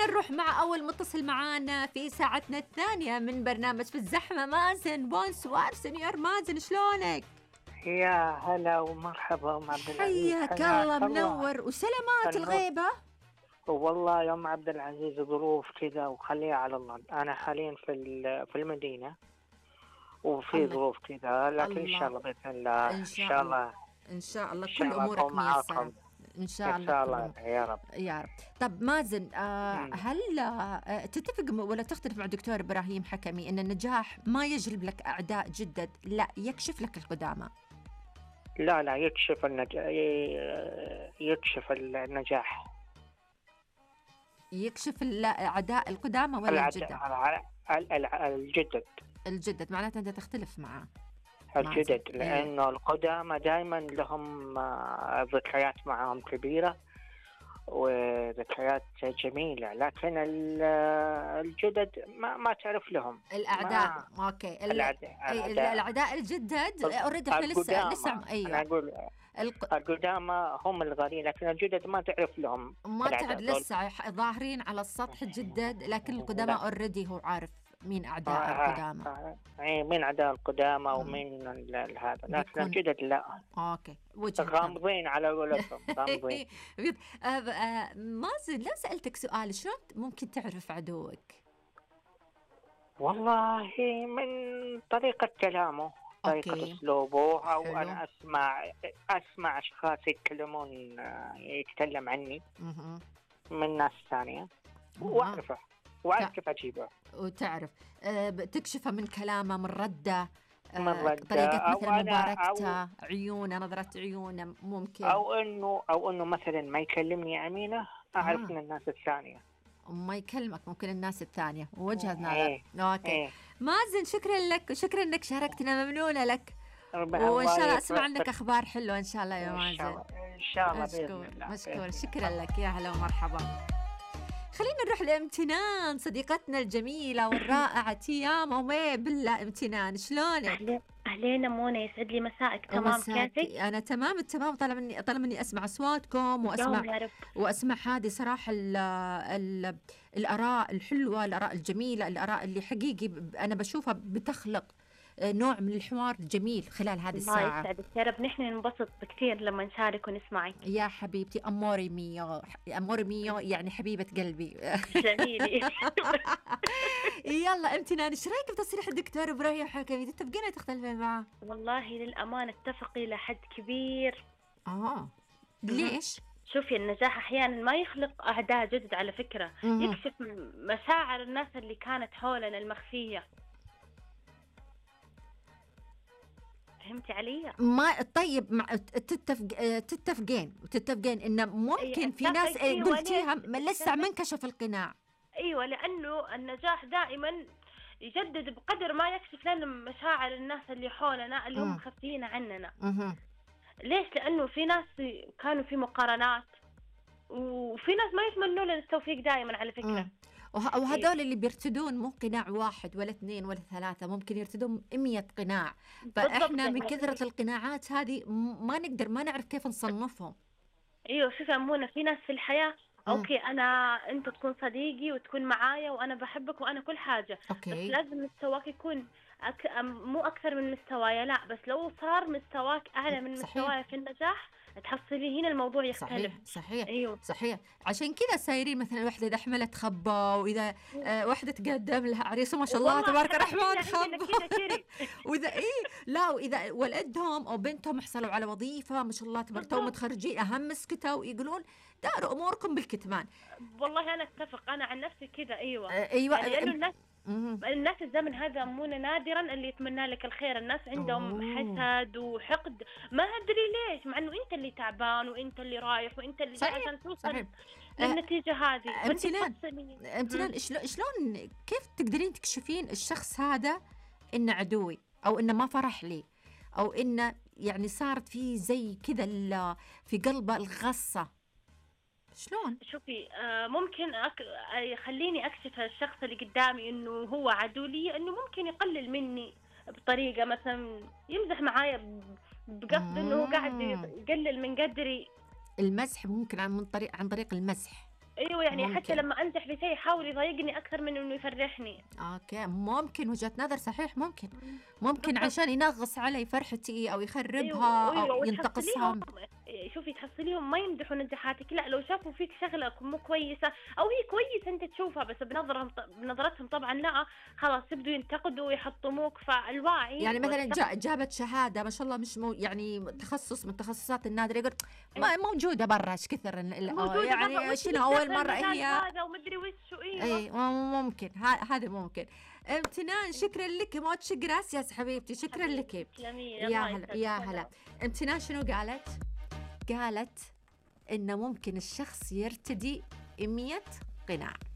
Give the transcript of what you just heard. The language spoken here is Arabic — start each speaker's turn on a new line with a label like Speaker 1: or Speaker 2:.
Speaker 1: خلينا نروح مع أول متصل معانا في ساعتنا الثانية من برنامج في الزحمة. مازن، بونسوار سنيور مازن، شلونك؟
Speaker 2: يا هلا ومرحبا أم عبد العزيز،
Speaker 1: حياك الله،
Speaker 2: حياك الله.
Speaker 1: منور وسلامات
Speaker 2: النور.
Speaker 1: الغيبة.
Speaker 2: والله يا أم عبد العزيز ظروف كذا وخليها على الله. أنا حاليا في المدينة وفي
Speaker 1: الله
Speaker 2: ظروف كذا، لكن إن شاء
Speaker 1: الله،
Speaker 2: الله بإذن الله
Speaker 1: إن
Speaker 2: إن
Speaker 1: شاء
Speaker 2: شاء
Speaker 1: الله،
Speaker 2: الله
Speaker 1: إن شاء الله
Speaker 2: إن
Speaker 1: كل
Speaker 2: شاء الله
Speaker 1: أمورك
Speaker 2: أكون
Speaker 1: ميسرة.
Speaker 2: معاكم
Speaker 1: إن شاء
Speaker 2: إن
Speaker 1: الله
Speaker 2: شاء
Speaker 1: كل
Speaker 2: الله يا رب.
Speaker 1: يا رب. طب مازن،
Speaker 2: مم.
Speaker 1: هل تتفق ولا تختلف مع الدكتور إبراهيم حكمي أن النجاح ما يجلب لك أعداء جدد، لا يكشف لك القدامى؟
Speaker 2: لا يكشف النجاح.
Speaker 1: يكشف الأعداء القدامى ولا الجدد؟
Speaker 2: الجدد.
Speaker 1: الجدد معناته أنت تختلف معه.
Speaker 2: الجدد لأنه القدامى دائما لهم ذكريات معهم كبيرة وذكريات جميلة، لكن الجدد ما تعرف لهم
Speaker 1: الأعداء. أوكي. الأعداء الجدد أوريدي إحنا لسه أيوة.
Speaker 2: أنا أقول القدامى هم الغاليين، لكن الجدد ما تعرف لهم.
Speaker 1: ما تعرف لسه ظاهرين على السطح الجدد، لكن القدامى أوريدي هو عارف مين أعداء القدامى.
Speaker 2: مين أعداء القدامى ومين هذا، لكن الجدد لا.
Speaker 1: أوكي.
Speaker 2: غامضين على قولتهم، غامضين.
Speaker 1: مازن، لو سألتك سؤال، شلون ممكن تعرف عدوك؟
Speaker 2: والله من طريقة كلامه، طريقة أسلوبه، أو أنا أسمع أشخاص يتكلم عني من ناس ثانية وأعرفه وأعرف كيف أجيبه.
Speaker 1: وتعرف تكشفه من كلامه، من رده،
Speaker 2: طريقة
Speaker 1: مثلا مباركته، عيونه، نظرة عيونه ممكن،
Speaker 2: أو إنه مثلا ما يكلمني أمينة، أعرف من الناس الثانية.
Speaker 1: وما يكلمك ممكن الناس الثانية، ووجهة نظر. أوكي. مازن، شكرا لك وشكرا إنك شاركتنا، ممنونة لك، وإن شاء الله أسمع عنك أخبار حلوة إن شاء الله يا مازن.
Speaker 2: إن شاء الله.
Speaker 1: مشكور. شكرا لك، يا هلا ومرحبا. خلينا نروح لامتنان، صديقتنا الجميلة والرائعة تيام ومي. بالله امتنان، شلونك؟
Speaker 3: أهلين منى، يسعد لي مسائك. تمام كيفك؟
Speaker 1: أنا تمام التمام. طلب مني أسمع أصواتكم وأسمع هذه صراحة الآراء الحلوة، الآراء الجميلة، الآراء اللي حقيقي أنا بشوفها بتخلق نوع من الحوار جميل خلال هذه الساعة.
Speaker 3: الله يسعدك يا رب، نحن ننبسط بكثير لما نشارك ونسمعك
Speaker 1: يا حبيبتي. أموري ميو يعني حبيبة قلبي.
Speaker 3: جميلة.
Speaker 1: يلا امتنان، ايش رايك بتصريح الدكتور إبراهيم حكمي؟ تتفقين تختلفين معه؟
Speaker 3: والله للأمانة اتفق إلى حد كبير.
Speaker 1: ليش؟
Speaker 3: شوفي، النجاح أحيانا ما يخلق أعداء جدد على فكرة، يكشف مشاعر الناس اللي كانت حولنا المخفية. فهمتي علي؟
Speaker 1: ما طيب، تتفقين إن ممكن في ناس قلتيها لسه ما انكشف القناع.
Speaker 3: أيوة، لأنه النجاح دائما يجدد بقدر ما يكشف لنا مشاعر الناس اللي حولنا اللي هم خفيين عننا. ليش؟ لأنه في ناس كانوا في مقارنات، وفي ناس ما يتمنوا لنا التوفيق دائما على فكرة.
Speaker 1: وهذول اللي بيرتدون مو قناع واحد ولا اثنين ولا ثلاثة، ممكن يرتدون 100 قناع. فإحنا من كثرة القناعات هذه ما نعرف كيف نصنفهم.
Speaker 3: ايوه، شوفي أمونة، في ناس في الحياة اوكي، انت تكون صديقي وتكون معايا وانا بحبك وانا كل حاجة، بس لازم مستواك يكون مو اكثر من مستوايا، لا، بس لو صار مستواك اعلى من مستواي في النجاح تحصلي هنا الموضوع يختلف.
Speaker 1: صحيح.
Speaker 3: أيوه.
Speaker 1: صحيح. عشان كذا سايرين مثلا واحدة إذا حملت خبة، وإذا واحدة تقدم لها عريس ما شاء الله تبارك الرحمن خبة. وإذا لا، وإذا ولدهم أو بنتهم حصلوا على وظيفة ما شاء الله تبارك، تو متخرجين أهم مسكتها ويقولون داروا أموركم بالكتمان.
Speaker 3: والله أنا أتفق، أنا عن نفسي كذا. أيوة.
Speaker 1: أيوة.
Speaker 3: لأنه الناس الزمن هذا مو نادرا اللي يتمنى لك الخير، الناس عندهم حسد وحقد، ما أدري ليش، مع إنه أنت اللي تعبان وأنت اللي رايح وأنت اللي جاي عشان توصل للنتيجة هذه.
Speaker 1: امتنان، شلون كيف تقدرين تكشفين الشخص هذا إنه عدوي، أو إنه ما فرح لي، أو إنه يعني صارت فيه زي كذا في قلبه الغصة؟ شلون؟
Speaker 3: شوفي، ممكن خليني أكشف الشخص اللي قدامي إنه هو عدو لي، إنه ممكن يقلل مني بطريقة مثلا يمزح معايا بقصد إنه هو قاعد يقلل من قدري.
Speaker 1: المزح ممكن عن طريق المزح.
Speaker 3: ايوه يعني
Speaker 1: ممكن.
Speaker 3: حتى لما انجح في شيء يحاول يضايقني اكثر من انه يفرحني.
Speaker 1: اوكي ممكن وجهة نظر صحيح، ممكن عشان ينغص علي فرحتي او يخربها او ينتقصها.
Speaker 3: شوفي تحصليهم ما يمدحوا نجاحاتك، لا لو شافوا فيك شغله مو كويسه او هي كويسه انت تشوفها بس بنظرتهم طبعا لا، خلاص يبدوا ينتقدوا ويحطموك. فالواعي
Speaker 1: يعني مثلا جابت شهاده ما شاء الله مش يعني تخصص من التخصصات النادره، يقول ما موجوده برا ايش كثر يعني شنو اول مره هي
Speaker 3: هذا ومدري وش.
Speaker 1: اي ممكن هذا ممكن. امتنان شكرا لك، موتش جراسياس حبيبتي، شكرا لك. يا هلا يا هلا. امتنان شنو قالت انه ممكن الشخص يرتدي 100 قناع.